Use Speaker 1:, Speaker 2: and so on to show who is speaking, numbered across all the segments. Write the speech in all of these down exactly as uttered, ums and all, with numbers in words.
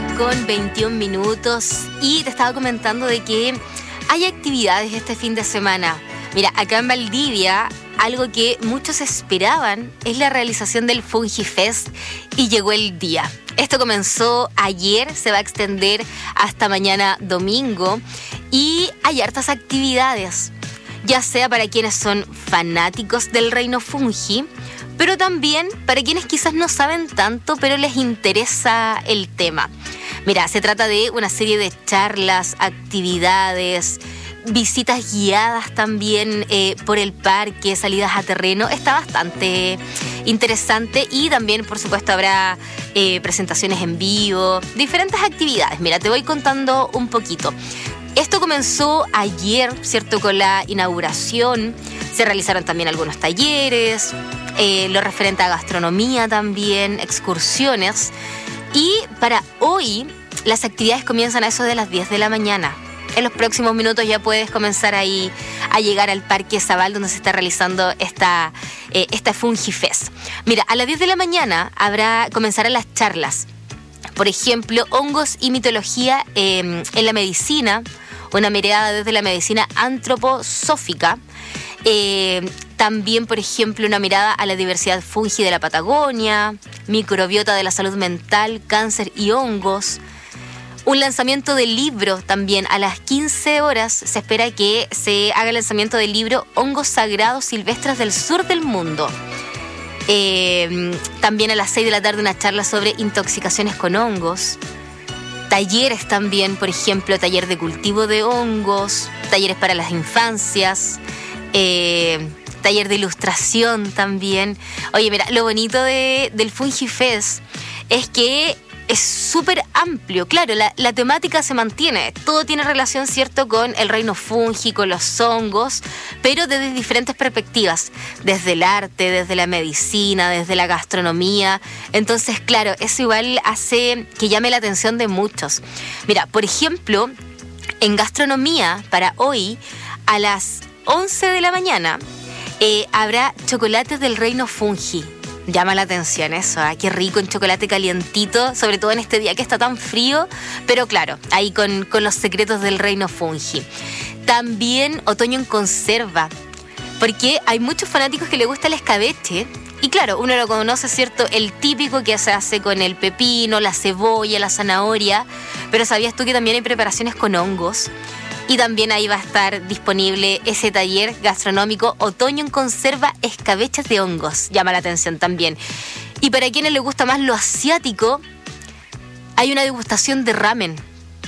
Speaker 1: con veintiún minutos y te estaba comentando de que hay actividades este fin de semana. Mira, acá en Valdivia, algo que muchos esperaban es la realización del FungiFest y llegó el día. Esto comenzó ayer, se va a extender hasta mañana domingo y hay hartas actividades, ya sea para quienes son fanáticos del reino fungi, pero también para quienes quizás no saben tanto, pero les interesa el tema. Mira, se trata de una serie de charlas, actividades, visitas guiadas también eh, por el parque, salidas a terreno. Está bastante interesante y también, por supuesto, habrá eh, presentaciones en vivo, diferentes actividades. Mira, te voy contando un poquito. Esto comenzó ayer, ¿cierto? Con la inauguración. Se realizaron también algunos talleres, eh, lo referente a gastronomía también, excursiones. Y para hoy, las actividades comienzan a eso de las diez de la mañana. En los próximos minutos ya puedes comenzar ahí a llegar al Parque Zabal, donde se está realizando esta, eh, esta FungiFest. Mira, a las diez de la mañana habrá, comenzarán las charlas. Por ejemplo, hongos y mitología eh, en la medicina, una mirada desde la medicina antroposófica. Eh, también, por ejemplo, una mirada a la diversidad fungi de la Patagonia, microbiota de la salud mental, cáncer y hongos. Un lanzamiento del libro también a las quince horas. Se espera que se haga el lanzamiento del libro Hongos Sagrados Silvestres del Sur del Mundo. Eh, también a las seis de la tarde una charla sobre intoxicaciones con hongos. Talleres también, por ejemplo, taller de cultivo de hongos, talleres para las infancias, eh, taller de ilustración también. Oye, mira, lo bonito de, del FungiFest es que es súper amplio. Claro, la, la temática se mantiene. Todo tiene relación, ¿cierto?, con el reino fungi, con los hongos, pero desde diferentes perspectivas. Desde el arte, desde la medicina, desde la gastronomía. Entonces, claro, eso igual hace que llame la atención de muchos. Mira, por ejemplo, en gastronomía, para hoy, a las once de la mañana, eh, habrá chocolates del reino fungi. Llama la atención eso, ¿eh? Qué rico, un chocolate calientito, sobre todo en este día que está tan frío, pero claro, ahí con, con los secretos del reino fungi. También otoño en conserva, porque hay muchos fanáticos que les gusta el escabeche, y claro, uno lo conoce, ¿cierto? El típico que se hace con el pepino, la cebolla, la zanahoria, pero ¿sabías tú que también hay preparaciones con hongos? Y también ahí va a estar disponible ese taller gastronómico Otoño en Conserva, escabeches de hongos. Llama la atención también. Y para quienes les gusta más lo asiático, hay una degustación de ramen.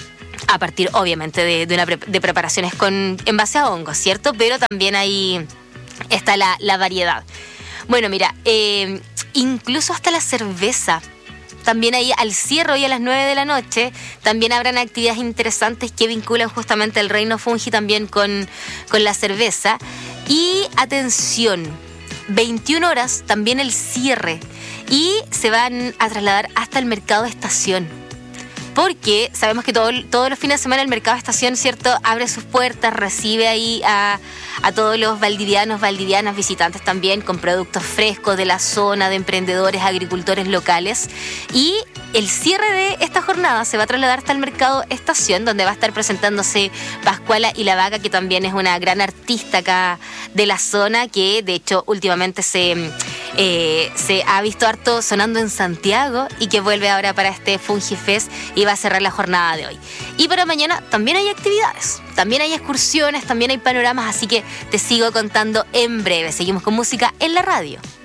Speaker 1: A partir, obviamente, de, de, una pre- de preparaciones con, en base a hongos, ¿cierto? Pero también ahí está la, la variedad. Bueno, mira, eh, incluso hasta la cerveza. También ahí al cierre, hoy a las nueve de la noche, también habrán actividades interesantes que vinculan justamente el reino fungi también con, con la cerveza. Y atención, veintiuna horas también el cierre y se van a trasladar hasta el mercado de estación. Porque sabemos que todo, todos los fines de semana el mercado de estación, ¿cierto?, abre sus puertas, recibe ahí a, a todos los valdivianos, valdivianas, visitantes también, con productos frescos de la zona, de emprendedores, agricultores locales. Y el cierre de esta jornada se va a trasladar hasta el mercado estación, donde va a estar presentándose Pascuala y la Vaca, que también es una gran artista acá de la zona, que de hecho últimamente se... Eh, se ha visto harto sonando en Santiago y que vuelve ahora para este FungiFest y va a cerrar la jornada de hoy. Y para mañana también hay actividades, también hay excursiones, también hay panoramas, así que te sigo contando en breve. Seguimos con música en la radio.